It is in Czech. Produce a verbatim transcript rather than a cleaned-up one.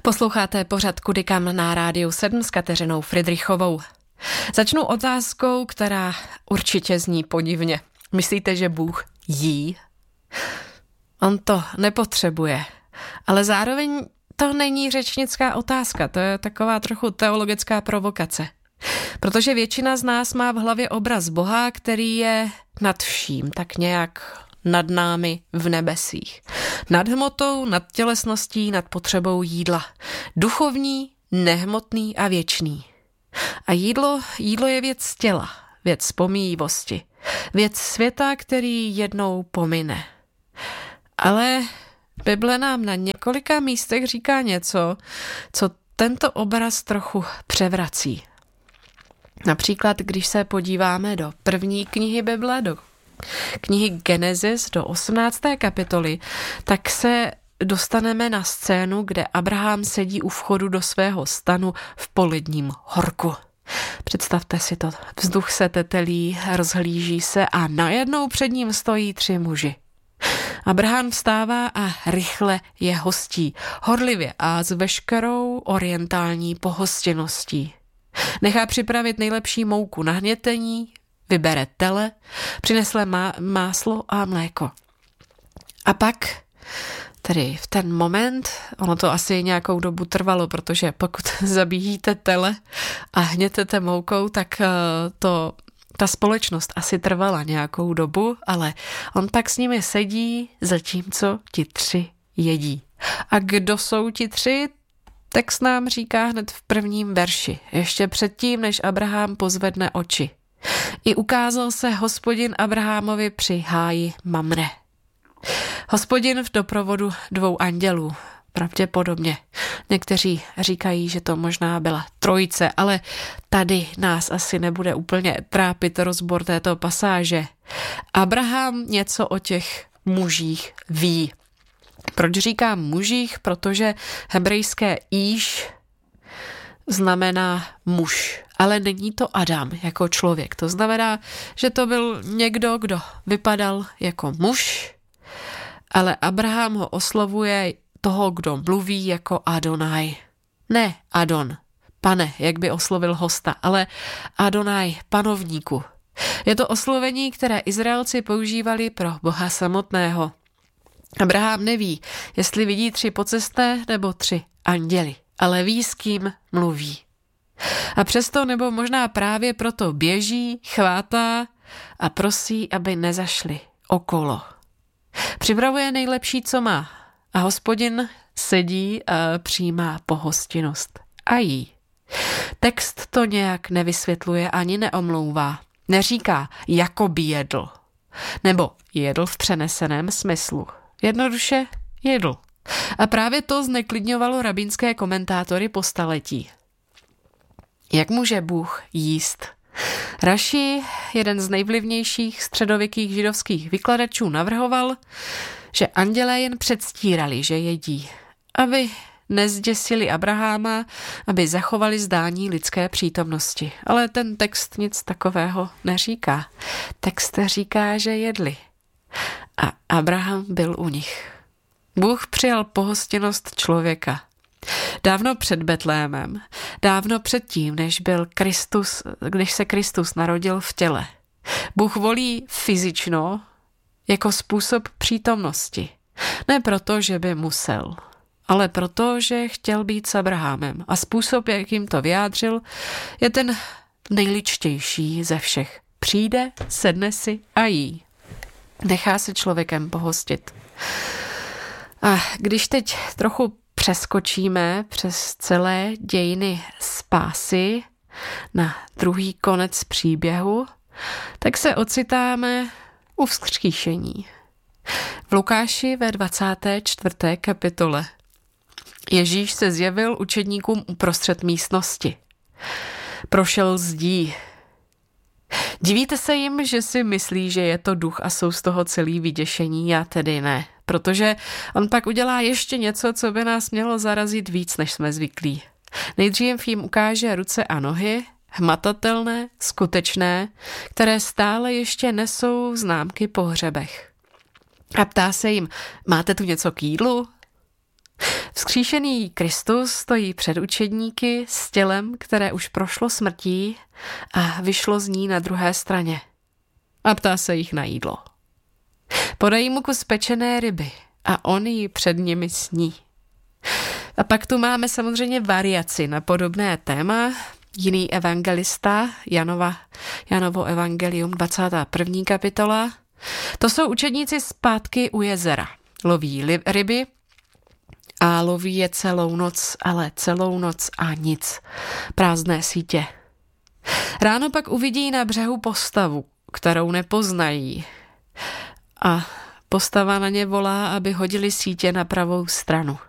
Posloucháte pořad Kudy kam na rádiu sedm s Kateřinou Fridrichovou. Začnu otázkou, která určitě zní podivně. Myslíte, že Bůh jí? On to nepotřebuje, ale zároveň to není řečnická otázka, to je taková trochu teologická provokace. Protože většina z nás má v hlavě obraz Boha, který je nad vším, tak nějak nad námi v nebesích. Nad hmotou, nad tělesností, nad potřebou jídla. Duchovní, nehmotný a věčný. A jídlo, jídlo je věc těla, věc pomíjivosti, věc světa, který jednou pomine. Ale Bible nám na několika místech říká něco, co tento obraz trochu převrací. Například, když se podíváme do první knihy Bible, do knihy Genesis, do osmnácté kapitoly, tak se dostaneme na scénu, kde Abraham sedí u vchodu do svého stanu v poledním horku. Představte si to, vzduch se tetelí, rozhlíží se a najednou před ním stojí tři muži. Abraham vstává a rychle je hostí, horlivě a s veškerou orientální pohostěností. Nechá připravit nejlepší mouku na hnětení, vybere tele, přinesle má, máslo a mléko. A pak, tedy v ten moment, ono to asi nějakou dobu trvalo, protože pokud zabíjíte tele a hnětete moukou, tak to, ta společnost asi trvala nějakou dobu, ale on pak s nimi sedí, zatímco ti tři jedí. A kdo jsou ti tři? Text nám říká hned v prvním verši, ještě předtím, než Abraham pozvedne oči. I ukázal se Hospodin Abrahamovi při háji Mamre. Hospodin v doprovodu dvou andělů, pravděpodobně. Někteří říkají, že to možná byla trojice, ale tady nás asi nebude úplně trápit rozbor této pasáže. Abraham něco o těch mužích ví. Proč říkám mužích? Protože hebrejské íš znamená muž, ale není to Adam jako člověk. To znamená, že to byl někdo, kdo vypadal jako muž, ale Abraham ho oslovuje toho, kdo mluví jako Adonai. Ne Adon, pane, jak by oslovil hosta, ale Adonai, panovníku. Je to oslovení, které Izraelci používali pro Boha samotného. Abraham neví, jestli vidí tři pocestné nebo tři anděli, ale ví, s kým mluví. A přesto nebo možná právě proto běží, chvátá a prosí, aby nezašli okolo. Připravuje nejlepší, co má, a Hospodin sedí a přijímá pohostinnost a jí. Text to nějak nevysvětluje ani neomlouvá. Neříká, jako by jedl, nebo jedl v přeneseném smyslu. Jednoduše jedl. A právě to zneklidňovalo rabínské komentátory po staletí. Jak může Bůh jíst? Raši, jeden z nejvlivnějších středověkých židovských vykladačů, navrhoval, že andělé jen předstírali, že jedí, aby nezděsili Abraháma, aby zachovali zdání lidské přítomnosti. Ale ten text nic takového neříká. Text říká, že jedli. A Abraham byl u nich. Bůh přijal pohostinnost člověka. Dávno před Betlémem, dávno předtím, než byl Kristus, když se Kristus narodil v těle. Bůh volí fyzično jako způsob přítomnosti. Ne proto, že by musel, ale proto, že chtěl být s Abrahamem. A způsob, jakým to vyjádřil, je ten nejličtější ze všech. Přijde, sedne si a jí. Nechá se člověkem pohostit. A když teď trochu přeskočíme přes celé dějiny spásy na druhý konec příběhu, tak se ocitáme u vzkříšení. V Lukáši ve dvacáté čtvrté kapitole Ježíš se zjevil učedníkům uprostřed místnosti. Prošel zdí. Divíte se jim, že si myslí, že je to duch a jsou z toho celý vyděšení? Já tedy ne, protože on pak udělá ještě něco, co by nás mělo zarazit víc, než jsme zvyklí. Nejdřív jim ukáže ruce a nohy, hmatatelné, skutečné, které stále ještě nesou známky po hřebech. A ptá se jim, máte tu něco k jídlu? Vzkříšený Kristus stojí před učedníky s tělem, které už prošlo smrtí a vyšlo z ní na druhé straně. A ptá se jich na jídlo. Podají mu kus pečené ryby a on ji před nimi sní. A pak tu máme samozřejmě variaci na podobné téma. Jiný evangelista, Janova, Janovo evangelium, dvacátá první kapitola. To jsou učedníci zpátky u jezera. Loví li- ryby a loví je celou noc, ale celou noc a nic. Prázdné sítě. Ráno pak uvidí na břehu postavu, kterou nepoznají. A postava na ně volá, aby hodili sítě na pravou stranu.